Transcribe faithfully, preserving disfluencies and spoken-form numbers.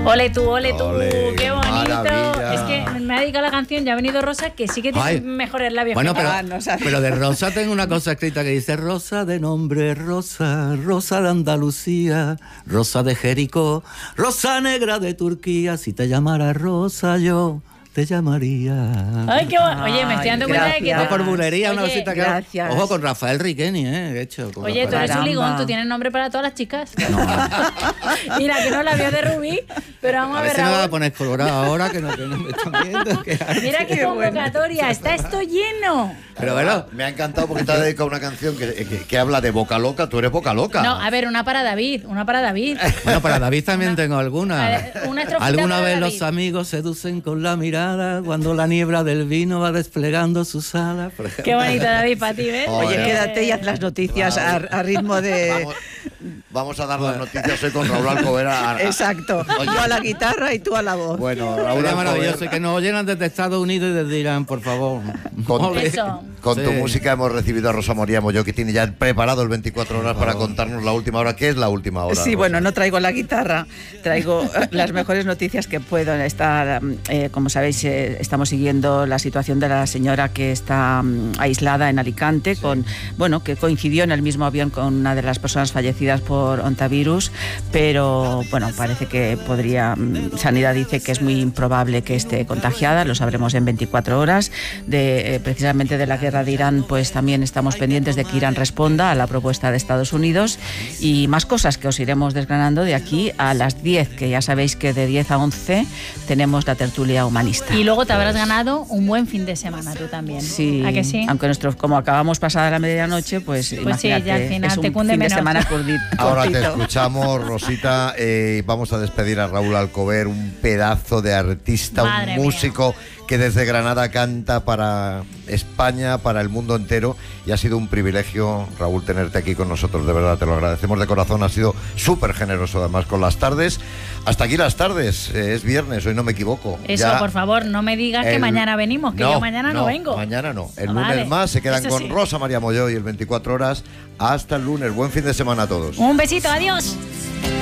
Ole tú, ole tú, Ole, qué bonito. maravilla. Es que me ha dedicado la canción, ya ha venido Rosa, que sí que tiene Ay. mejores labios. Bueno, que pero, ah, no, pero de Rosa tengo una cosa escrita que dice: Rosa de nombre Rosa, Rosa de Andalucía, Rosa de Jericó, Rosa negra de Turquía. Si te llamara Rosa yo te llamaría. Ay, qué bueno. Oye, me estoy dando cuenta de que... No por bulería, una Oye, cosita que... gracias. Ojo, con Rafael Riqueni, ¿eh? He hecho, con Oye, tú Rafael. eres un ligón, tú tienes nombre para todas las chicas. Mira, que no la vio de Rubí, pero vamos a, A ver, ver si me va a Raúl. poner colorado ahora que no, que no me están viendo. Que... Mira qué convocatoria, está esto lleno. Pero bueno, me ha encantado porque te ha dedicado una canción que, que, que habla de Boca Loca. Tú eres Boca Loca. No, a ver, una para David, una para David. Bueno, para David también tengo alguna. A ver, una estrofita Alguna para vez David. los amigos seducen con la mirada cuando la niebla del vino va desplegando sus alas. Por ejemplo. Qué bonito, David, para ti, ¿ves? Oye, Eh, quédate y haz las noticias a, a ritmo de... Vamos, vamos a dar las noticias hoy con Raúl Alcover. A, a, Exacto. Oye. Yo a la guitarra y tú a la voz. Bueno, Raúl Sería Alcover, maravilloso y que nos oyeran desde Estados Unidos y desde Irán, por favor. Con, Ole. Eso. con tu Sí. música hemos recibido a Rosa María Molló, que tiene ya preparado el veinticuatro horas para contarnos la última hora. ¿Qué es la última hora? Sí, Rosa? bueno, no traigo la guitarra, traigo las mejores noticias que puedo. Estar, eh, como sabéis, eh, estamos siguiendo la situación de la señora que está um, aislada en Alicante, sí. con, bueno, que coincidió en el mismo avión con una de las personas fallecidas por ontavirus, pero bueno, parece que podría, um, Sanidad dice que es muy improbable que esté contagiada, lo sabremos en veinticuatro horas. De, eh, precisamente de la guerra de Irán, pues también estamos pendientes de que Irán responda a la propuesta de Estados Unidos y más cosas que os iremos desgranando de aquí a las diez, que ya sabéis que de diez a once tenemos la tertulia humanista. Y luego te habrás ganado un buen fin de semana tú también. Sí, ¿A que sí? aunque nuestro, como acabamos pasada la medianoche, pues, Pues sí, imagínate, ya al final es un te cunde fin menos. de semana curdi- Ahora te cortito. escuchamos, Rosita, eh, y vamos a despedir a Raúl Alcover, un pedazo de artista, Madre un músico mía. que desde Granada canta para España, para el mundo entero, y ha sido un privilegio, Raúl, tenerte aquí con nosotros, de verdad, te lo agradecemos de corazón, ha sido súper generoso además con las tardes. Hasta aquí las tardes, eh, es viernes, hoy no me equivoco. Eso, Ya por favor, no me digas que el- mañana venimos, que No, yo mañana no, vengo. Mañana no, el Ah, lunes vale. más, se quedan Eso con sí. Rosa María Molló y el veinticuatro horas. Hasta el lunes, buen fin de semana a todos. Un besito, adiós.